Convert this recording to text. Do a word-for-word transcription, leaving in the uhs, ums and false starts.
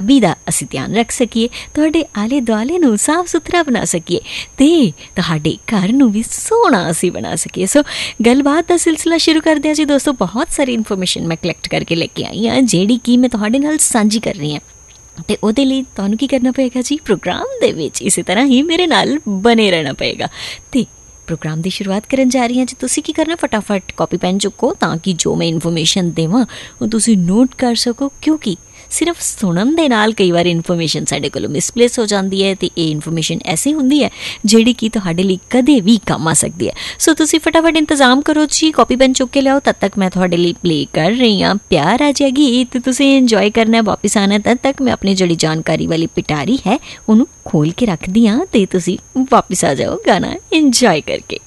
ਪੰਜਾਬੀ ਦਾ ਅਸੀਂ ਧਿਆਨ ਰੱਖ ਸਕੀਏ, ਤੁਹਾਡੇ ਆਲੇ ਦੁਆਲੇ ਨੂੰ ਸਾਫ ਸੁਥਰਾ ਬਣਾ ਸਕੀਏ ਅਤੇ ਤੁਹਾਡੇ ਘਰ ਨੂੰ ਵੀ ਸੋਹਣਾ ਅਸੀਂ ਬਣਾ ਸਕੀਏ। ਸੋ ਗੱਲਬਾਤ ਦਾ ਸਿਲਸਿਲਾ ਸ਼ੁਰੂ ਕਰਦੇ ਹਾਂ ਜੀ ਦੋਸਤੋ। ਬਹੁਤ ਸਾਰੀ ਇਨਫੋਰਮੇਸ਼ਨ ਮੈਂ ਕਲੈਕਟ ਕਰਕੇ ਲੈ ਕੇ ਆਈ ਹਾਂ, ਜਿਹੜੀ ਕਿ ਮੈਂ ਤੁਹਾਡੇ ਨਾਲ ਸਾਂਝੀ ਕਰ ਰਹੀ ਹਾਂ। ਅਤੇ ਉਹਦੇ ਲਈ ਤੁਹਾਨੂੰ ਕੀ ਕਰਨਾ ਪਏਗਾ ਜੀ, ਪ੍ਰੋਗਰਾਮ ਦੇ ਵਿੱਚ ਇਸੇ ਤਰ੍ਹਾਂ ਹੀ ਮੇਰੇ ਨਾਲ ਬਣੇ ਰਹਿਣਾ ਪਏਗਾ। ਅਤੇ ਪ੍ਰੋਗਰਾਮ ਦੀ ਸ਼ੁਰੂਆਤ ਕਰਨ ਜਾ ਰਹੀ ਹਾਂ ਜੀ। ਤੁਸੀਂ ਕੀ ਕਰਨਾ, ਫਟਾਫਟ ਕਾਪੀ ਪੈਨ ਚੁੱਕੋ ਤਾਂ ਕਿ ਜੋ ਮੈਂ ਇਨਫੋਰਮੇਸ਼ਨ ਦੇਵਾਂ ਉਹ ਤੁਸੀਂ ਨੋਟ ਕਰ ਸਕੋ, ਕਿਉਂਕਿ ਸਿਰਫ ਸੁਣਨ ਦੇ ਨਾਲ ਕਈ ਵਾਰ ਇਨਫੋਰਮੇਸ਼ਨ ਸਾਡੇ ਕੋਲੋਂ ਮਿਸਪਲੇਸ ਹੋ ਜਾਂਦੀ ਹੈ ਅਤੇ ਇਹ ਇਨਫੋਰਮੇਸ਼ਨ ਐਸੀ ਹੁੰਦੀ ਹੈ ਜਿਹੜੀ ਕਿ ਤੁਹਾਡੇ ਲਈ ਕਦੇ ਵੀ ਕੰਮ ਆ ਸਕਦੀ ਹੈ। ਸੋ ਤੁਸੀਂ ਫਟਾਫਟ ਇੰਤਜ਼ਾਮ ਕਰੋ ਜੀ, ਕਾਪੀ ਪੈਨ ਚੁੱਕ ਕੇ ਲਿਆਓ। ਤਦ ਤੱਕ ਮੈਂ ਤੁਹਾਡੇ ਲਈ ਪਲੇ ਕਰ ਰਹੀ ਹਾਂ ਪਿਆਰਾ ਜਿਹਾ ਗੀਤ, ਤੁਸੀਂ ਇੰਜੋਏ ਕਰਨਾ, ਵਾਪਿਸ ਆਉਣਾ। ਤਦ ਤੱਕ ਮੈਂ ਆਪਣੀ ਜਿਹੜੀ ਜਾਣਕਾਰੀ ਵਾਲੀ ਪਿਟਾਰੀ ਹੈ ਉਹਨੂੰ ਖੋਲ੍ਹ ਕੇ ਰੱਖਦੀ ਹਾਂ ਅਤੇ ਤੁਸੀਂ ਵਾਪਿਸ ਆ ਜਾਓ ਗਾਣਾ ਇੰਜੋਏ ਕਰਕੇ।